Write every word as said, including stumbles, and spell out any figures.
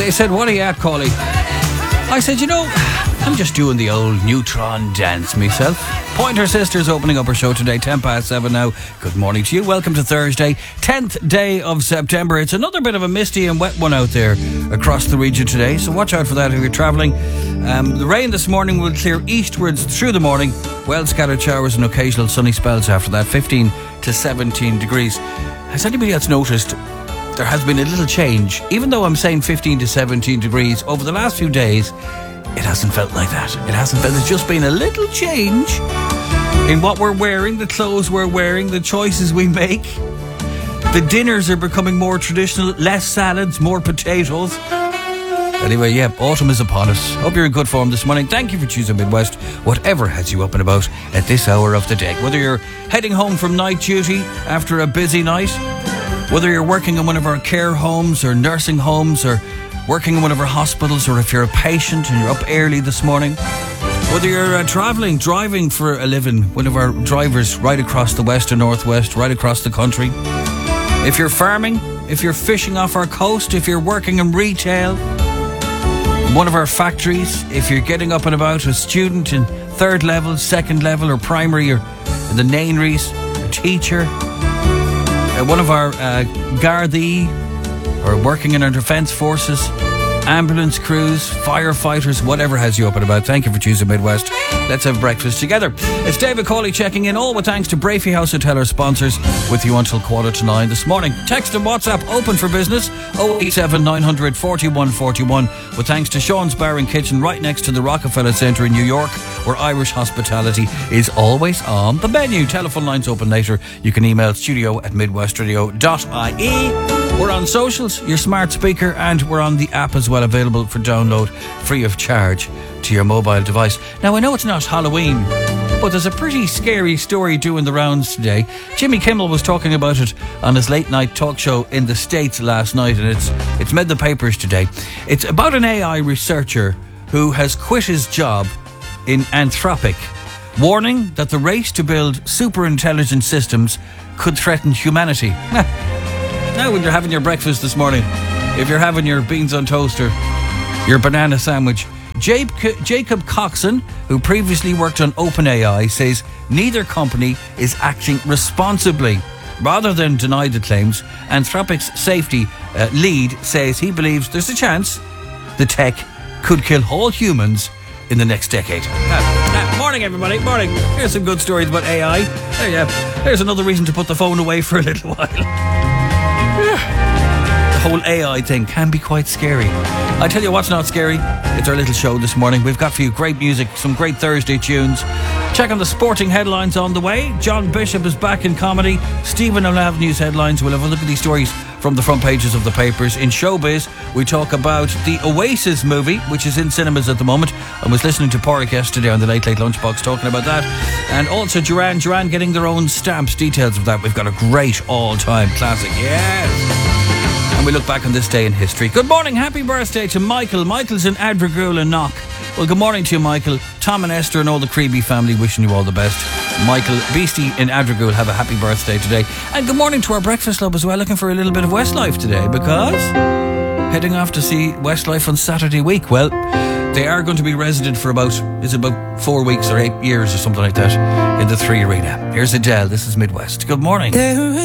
They said, what are you at, Collie? I said, you know, I'm just doing the old Neutron dance myself. Pointer Sisters opening up her show today, ten past seven now. Good morning to you. Welcome to Thursday, tenth day of September. It's another bit of a misty and wet one out there across the region today, so watch out for that if you're travelling. Um, the rain this morning will clear eastwards through the morning. Well scattered showers and occasional sunny spells after that, fifteen to seventeen degrees. Has anybody else noticed there has been a little change? Even though I'm saying fifteen to seventeen degrees, over the last few days, it hasn't felt like that. It hasn't felt. There's just been a little change in what we're wearing, the clothes we're wearing, the choices we make. The dinners are becoming more traditional, less salads, more potatoes. Anyway, yeah, autumn is upon us. Hope you're in good form this morning. Thank you for choosing Midwest, whatever has you up and about at this hour of the day. Whether you're heading home from night duty after a busy night, whether you're working in one of our care homes or nursing homes, or working in one of our hospitals, or if you're a patient and you're up early this morning, whether you're uh, travelling, driving for a living, one of our drivers right across the west and northwest, right across the country, if you're farming, if you're fishing off our coast, if you're working in retail, one of our factories, if you're getting up and about, a student in third level, second level or primary, or in the Naneries, a teacher, uh, one of our uh, Gardaí, or working in our defence forces, ambulance crews, firefighters, whatever has you up and about. Thank you for choosing Midwest. Let's have breakfast together. It's David Cawley checking in, all with thanks to Brafey House Hotel, our sponsors, with you until quarter to nine this morning. Text and WhatsApp open for business, oh eight seven nine hundred forty-one forty-one, with thanks to Sean's Bar and Kitchen right next to the Rockefeller Centre in New York, where Irish hospitality is always on the menu. Telephone lines open later. You can email studio at midwestradio dot I E. We're on socials, your smart speaker, and we're on the app as well, available for download free of charge to your mobile device. Now, I know it's not Halloween, but there's a pretty scary story doing the rounds today. Jimmy Kimmel was talking about it on his late night talk show in the States last night, and it's it's made the papers today. It's about an A I researcher who has quit his job in Anthropic, warning that the race to build super intelligent systems could threaten humanity. Now, when you're having your breakfast this morning, if you're having your beans on toast or your banana sandwich, Jacob Coxon, who previously worked on OpenAI, says neither company is acting responsibly. Rather than deny the claims, Anthropic's safety uh, lead says he believes there's a chance the tech could kill all humans in the next decade. Uh, uh, morning, everybody. Morning. Here's some good stories about A I. There you go. There's another reason to put the phone away for a little while. The whole A I thing can be quite scary. I tell you what's not scary. It's our little show this morning. We've got for you great music, some great Thursday tunes. Check on the sporting headlines on the way. John Bishop is back in comedy. Stephen will have news headlines. We'll have a look at these stories from the front pages of the papers. In showbiz, we talk about the Oasis movie, which is in cinemas at the moment. I was listening to Porrick yesterday on the Late Late Lunchbox talking about that. And also Duran Duran getting their own stamps. Details of that. We've got a great all-time classic. Yes! And we look back on this day in history. Good morning, happy birthday to Michael. Michael's in Advergool and Knock. Well, good morning to you, Michael. Tom and Esther and all the Creeby family wishing you all the best. Michael Beastie in Advergool, have a happy birthday today. And good morning to our breakfast club as well, looking for a little bit of Westlife today, because heading off to see Westlife on Saturday week. Well, they are going to be resident for about, is it about four weeks or eight years or something like that in the Three Arena. Here's Adele, this is Midwest. Good morning.